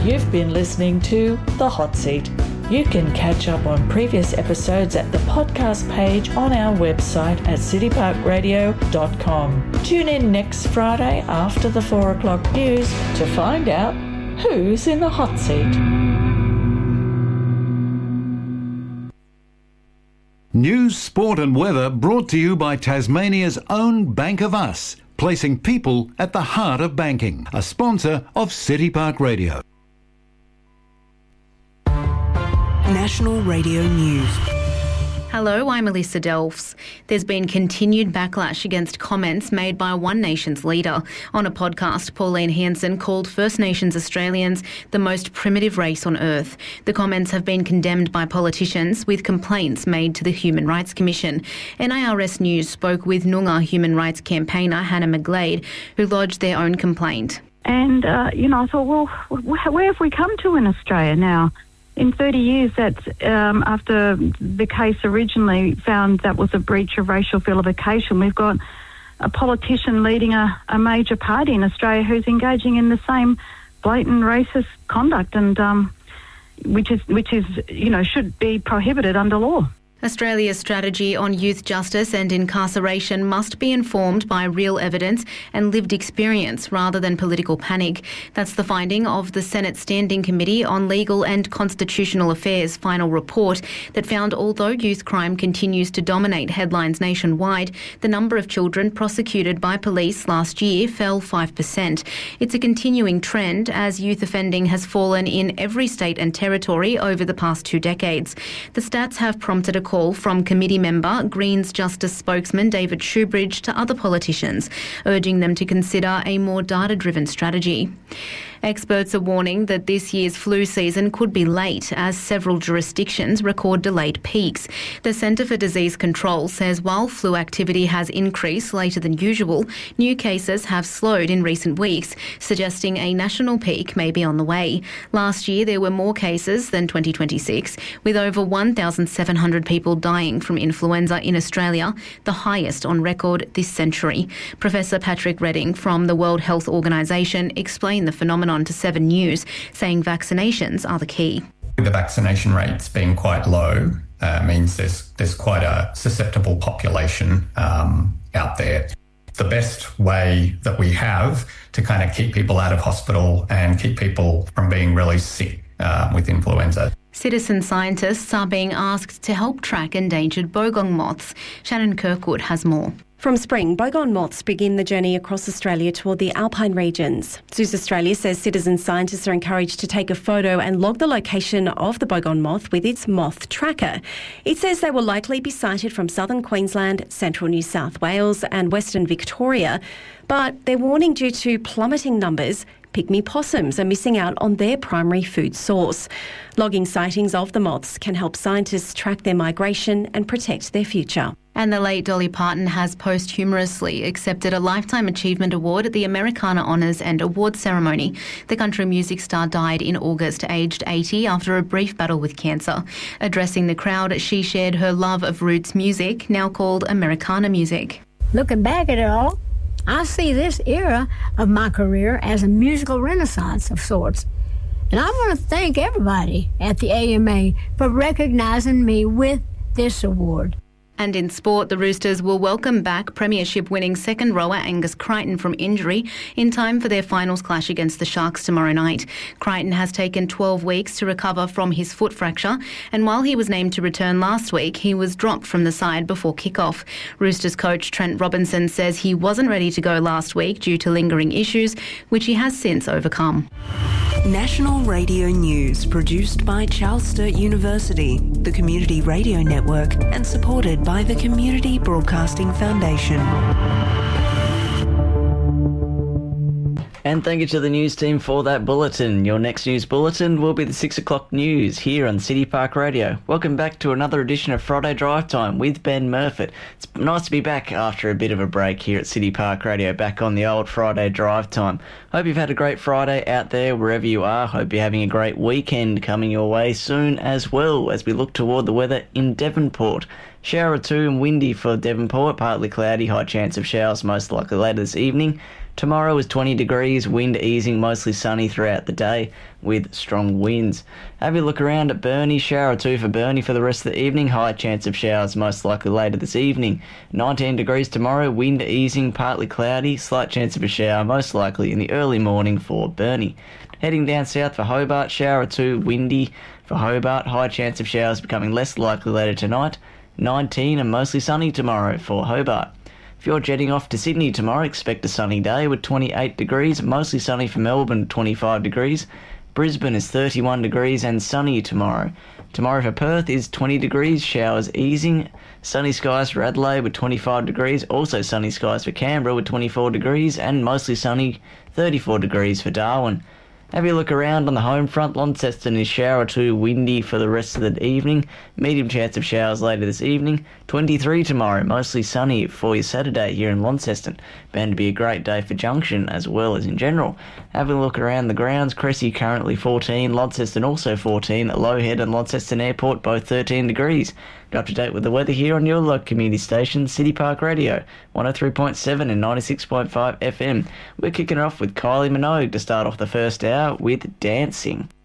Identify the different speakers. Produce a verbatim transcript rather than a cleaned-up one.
Speaker 1: You've been listening to The Hot Seat. You can catch up on previous episodes at the podcast page on our website at city park radio dot com. Tune in next Friday after the four o'clock news to find out who's in the hot seat.
Speaker 2: News, sport and weather brought to you by Tasmania's own Bank of Us, placing people at the heart of banking. A sponsor of City Park Radio.
Speaker 3: National Radio News.
Speaker 4: Hello, I'm Alyssa Delfs. There's been continued backlash against comments made by One Nation's leader. On a podcast, Pauline Hanson called First Nations Australians the most primitive race on earth. The comments have been condemned by politicians, with complaints made to the Human Rights Commission. N I R S News spoke with Noongar human rights campaigner Hannah McGlade, who lodged their own complaint.
Speaker 5: And, uh, you know, I thought, well, where have we come to in Australia now? In thirty years, that's um, after the case originally found that was a breach of racial vilification, we've got a politician leading a, a major party in Australia who's engaging in the same blatant racist conduct, and um, which is which is you know should be prohibited under law.
Speaker 4: Australia's strategy on youth justice and incarceration must be informed by real evidence and lived experience rather than political panic. That's the finding of the Senate Standing Committee on Legal and Constitutional Affairs' final report that found although youth crime continues to dominate headlines nationwide, the number of children prosecuted by police last year fell five percent. It's a continuing trend as youth offending has fallen in every state and territory over the past two decades. The stats have prompted a call from committee member, Greens Justice spokesman David Shoebridge, to other politicians, urging them to consider a more data-driven strategy. Experts are warning that this year's flu season could be late as several jurisdictions record delayed peaks. The Centre for Disease Control says while flu activity has increased later than usual, new cases have slowed in recent weeks, suggesting a national peak may be on the way. Last year there were more cases than twenty twenty-six, with over one thousand seven hundred people dying from influenza in Australia, the highest on record this century. Professor Patrick Redding from the World Health Organisation explained the phenomenon to Seven News, saying vaccinations are the key.
Speaker 6: The vaccination rates being quite low uh, means there's there's quite a susceptible population um, out there. The best way that we have to kind of keep people out of hospital and keep people from being really sick uh, with influenza.
Speaker 4: Citizen scientists are being asked to help track endangered bogong moths. Shannon Kirkwood has more.
Speaker 7: From spring, bogong moths begin the journey across Australia toward the alpine regions. Zoos Australia says citizen scientists are encouraged to take a photo and log the location of the bogong moth with its moth tracker. It says they will likely be sighted from southern Queensland, central New South Wales and western Victoria, but they're warning due to plummeting numbers, pygmy possums are missing out on their primary food source. Logging sightings of the moths can help scientists track their migration and protect their future.
Speaker 4: And the late Dolly Parton has posthumously accepted a Lifetime Achievement Award at the Americana Honours and Awards ceremony. The country music star died in August, aged eighty, after a brief battle with cancer. Addressing the crowd, she shared her love of roots music, now called Americana music.
Speaker 8: Looking back at it all, I see this era of my career as a musical renaissance of sorts. And I want to thank everybody at the A M A for recognising me with this award.
Speaker 4: And in sport, the Roosters will welcome back premiership-winning second rower Angus Crichton from injury in time for their finals clash against the Sharks tomorrow night. Crichton has taken twelve weeks to recover from his foot fracture, and while he was named to return last week, he was dropped from the side before kick-off. Roosters coach Trent Robinson says he wasn't ready to go last week due to lingering issues, which he has since overcome.
Speaker 3: National Radio News, produced by Charles Sturt University, the Community Radio Network, and supported by the Community Broadcasting Foundation.
Speaker 9: And thank you to the news team for that bulletin. Your next news bulletin will be the six o'clock news here on City Park Radio. Welcome back to another edition of Friday Drive Time with Ben Murfitt. It's nice to be back after a bit of a break here at City Park Radio, back on the old Friday Drive Time. Hope you've had a great Friday out there wherever you are. Hope you're having a great weekend coming your way soon as well, as we look toward the weather in Devonport. Shower or two and windy for Devonport, partly cloudy, high chance of showers most likely later this evening. Tomorrow is twenty degrees, wind easing, mostly sunny throughout the day with strong winds. Have a look around at Burnie. Shower or two for Burnie for the rest of the evening. High chance of showers most likely later this evening. nineteen degrees tomorrow, wind easing, partly cloudy, slight chance of a shower most likely in the early morning for Burnie. Heading down south for Hobart, shower or two, windy for Hobart. High chance of showers becoming less likely later tonight. nineteen and mostly sunny tomorrow for Hobart. If you're jetting off to Sydney tomorrow, expect a sunny day with twenty-eight degrees, mostly sunny for Melbourne, twenty-five degrees. Brisbane is thirty-one degrees and sunny tomorrow. Tomorrow for Perth is twenty degrees, showers easing. Sunny skies for Adelaide with twenty-five degrees, also sunny skies for Canberra with twenty-four degrees and mostly sunny, thirty-four degrees for Darwin. Have a look around on the home front. Launceston is shower or two, windy for the rest of the evening. Medium chance of showers later this evening. twenty-three tomorrow, mostly sunny for your Saturday here in Launceston. Bound to be a great day for Junction as well as in general. Having a look around the grounds, Cressy currently fourteen, Launceston also fourteen, Lowhead and Launceston Airport both thirteen degrees. You're up to date with the weather here on your local community station, City Park Radio, one oh three point seven and ninety-six point five F M. We're kicking off with Kylie Minogue to start off the first hour with Dancing.